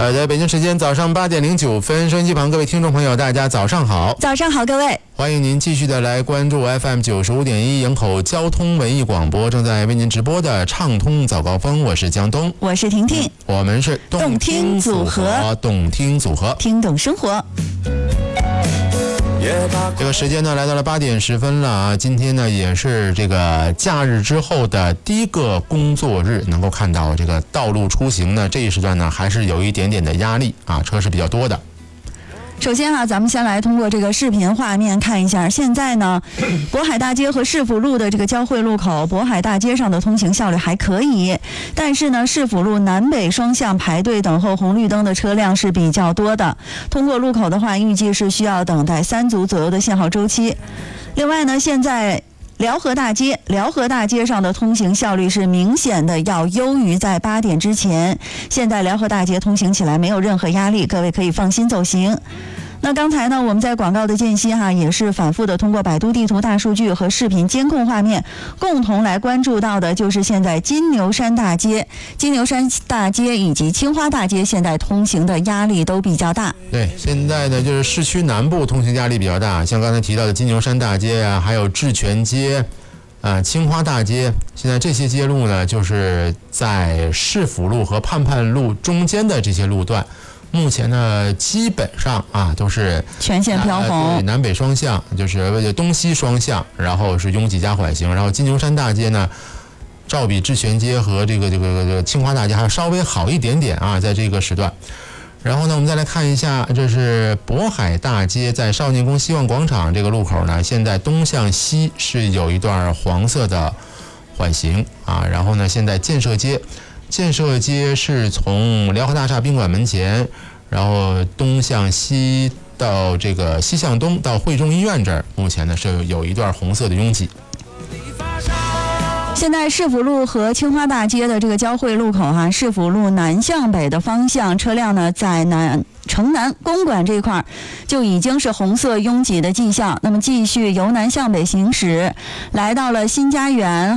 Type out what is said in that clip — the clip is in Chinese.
好的，北京时间早上8点09分，收音机旁各位听众朋友，大家早上好。 早上好，各位， 欢迎您继续的来关注 FM 95.1营口交通文艺广播正在为您直播的畅通早高峰，我是江东， 我是婷婷， 我们是动听组合，动听组合， 听懂生活。 这个时间呢来到了8点10分了啊！今天呢也是这个假日之后的第一个工作日，能够看到这个道路出行呢这一时段呢还是有一点点的压力啊，车是比较多的。 首先咱们先来通过这个视频画面看一下，现在呢，渤海大街和市府路的这个交汇路口，渤海大街上的通行效率还可以，但是呢，市府路南北双向排队等候红绿灯的车辆是比较多的。通过路口的话，预计是需要等待3组左右的限号周期。另外呢，现在辽河大街上的通行效率是明显的要优于在8点之前。现在辽河大街通行起来没有任何压力，各位可以放心走行。那刚才呢，我们在广告的间隙也是反复的通过百度地图大数据和视频监控画面，共同来关注到的就是现在金牛山大街以及青花大街现在通行的压力都比较大。 对，现在呢就是市区南部通行压力比较大，像刚才提到的金牛山大街啊，还有智泉街青花大街，现在这些街路呢就是在市府路和盼盼路中间的这些路段，目前呢基本上都是全线飘红， 南北双向，就是东西双向，然后是拥挤加缓行。然后金牛山大街呢照比智泉街和这个青花大街还稍微好一点点啊，在这个时段。然后呢我们再来看一下，这是渤海大街在少年宫希望广场这个路口呢，现在东向西是有一段黄色的缓行啊。然后呢现在建设街是从辽河大厦宾馆门前，然后东向西到这个西向东到汇中医院这儿，目前呢是有一段红色的拥挤。 现在市府路和青花大街的这个交汇路口市府路南向北的方向车辆呢在城南公馆这块就已经是红色拥挤的迹象，那么继续由南向北行驶，来到了新家园